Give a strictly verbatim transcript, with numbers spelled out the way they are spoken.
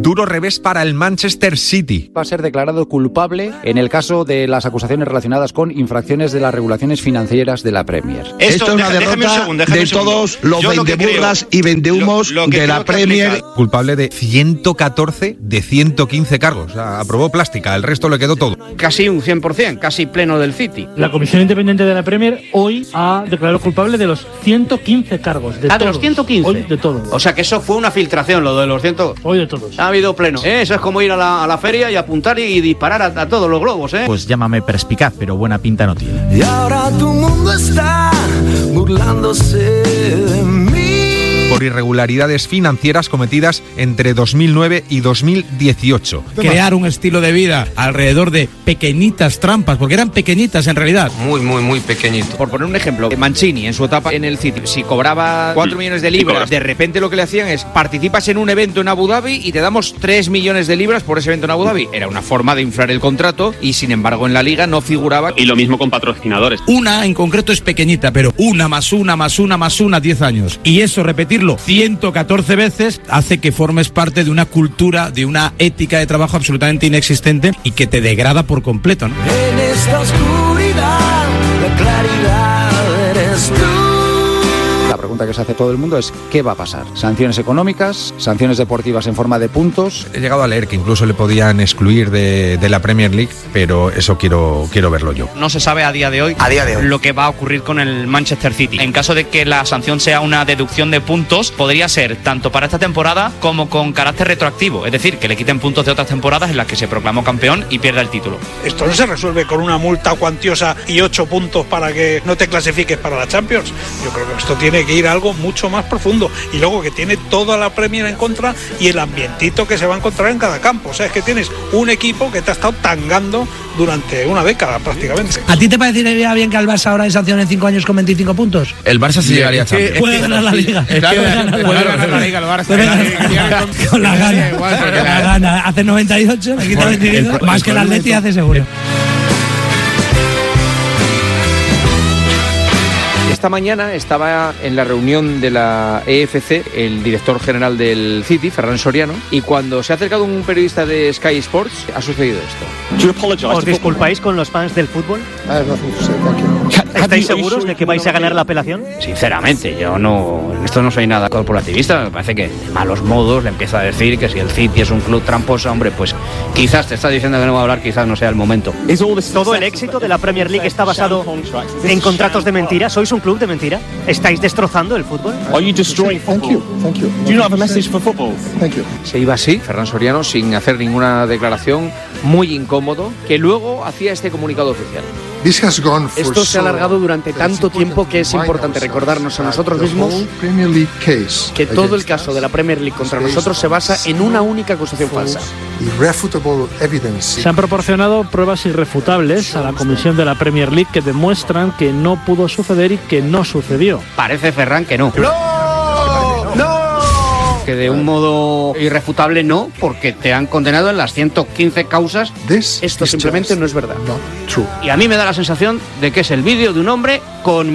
Duro revés para el Manchester City. Va a ser declarado culpable en el caso de las acusaciones relacionadas con infracciones de las regulaciones financieras de la Premier. Esto, Esto es una déjame, derrota déjame un segundo, déjame de un segundo. todos los Yo vendeburras y vendehumos lo, lo de la Premier. Culpable de ciento catorce de ciento quince cargos. O sea, aprobó plástica, el resto le quedó todo. Casi un cien por ciento, casi pleno del City. La Comisión Independiente de la Premier hoy ha declarado culpable de los ciento quince cargos. De ah, todos. de los ciento quince. Hoy de todos. O sea que eso fue una filtración, lo de los cien. Hoy de todos. Ha habido pleno. ¿Eh? Eso es como ir a la, a la feria y apuntar y, y disparar a, a todos los globos, ¿eh? Pues llámame perspicaz, pero buena pinta no tiene. Y ahora tu mundo está burlándose de mí. Por irregularidades financieras cometidas entre dos mil nueve y dos mil dieciocho. Crear un estilo de vida alrededor de pequeñitas trampas, porque eran pequeñitas en realidad. Muy, muy, muy pequeñito. Por poner un ejemplo, Mancini en su etapa en el City, si cobraba cuatro millones de libras, de repente lo que le hacían es participas en un evento en Abu Dhabi y te damos tres millones de libras por ese evento en Abu Dhabi. Era una forma de inflar el contrato y sin embargo en la liga no figuraba. Y lo mismo con patrocinadores. Una en concreto es pequeñita, pero una más una más una más una, diez años. Y eso repetirlo ciento catorce veces hace que formes parte de una cultura, de una ética de trabajo absolutamente inexistente y que te degrada por completo, ¿no? En esta oscuridad, la claridad eres tú. La pregunta que se hace todo el mundo es ¿qué va a pasar? ¿Sanciones económicas? ¿Sanciones deportivas en forma de puntos? He llegado a leer que incluso le podían excluir de, de la Premier League, pero eso quiero, quiero verlo yo. No se sabe a día de hoy, a día de hoy lo que va a ocurrir con el Manchester City. En caso de que la sanción sea una deducción de puntos, podría ser tanto para esta temporada como con carácter retroactivo. Es decir, que le quiten puntos de otras temporadas en las que se proclamó campeón y pierda el título. Esto no se resuelve con una multa cuantiosa y ocho puntos para que no te clasifiques para la Champions. Yo creo que esto tiene que ir a algo mucho más profundo y luego que tiene toda la Premier en contra y el ambientito que se va a encontrar en cada campo. O sea, es que tienes un equipo que te ha estado tangando durante una década prácticamente. ¿A ti te parecería bien que al Barça ahora hay sanciones cinco años con veinticinco puntos? El Barça sí llegaría a Champions. Puede ganar la Liga. Puede ganar la Liga el Barça. Con la gana. Con la gana. Hace noventa y ocho, le quita veinticinco. Más que el Atleti hace seguro. Esta mañana estaba en la reunión de la E F C el director general del City, Ferran Soriano, y cuando se ha acercado un periodista de Sky Sports ha sucedido esto. ¿Os disculpáis con los fans del fútbol? ¿Estáis seguros de que vais a ganar la apelación? Sinceramente, yo no, en esto no soy nada corporativista. Me parece que de malos modos le empieza a decir que si el City es un club tramposo, hombre, pues quizás te está diciendo que no va a hablar, quizás no sea el momento. ¿Todo el éxito de la Premier League está basado en contratos de mentira? ¿Sois un club de mentira? ¿Estáis destrozando el fútbol? Se iba así, Ferran Soriano, sin hacer ninguna declaración, muy incómodo, que luego hacía este comunicado oficial. Esto se ha alargado durante tanto tiempo que es importante recordarnos a nosotros mismos que todo el caso de la Premier League contra nosotros se basa en una única acusación falsa. Se han proporcionado pruebas irrefutables a la comisión de la Premier League que demuestran que no pudo suceder y que no sucedió. Parece, Ferran, que no. ¡No! ¡No! Que de un modo irrefutable no, porque te han condenado en las ciento quince causas. Esto simplemente no es verdad. Y a mí me da la sensación de que es el vídeo de un hombre con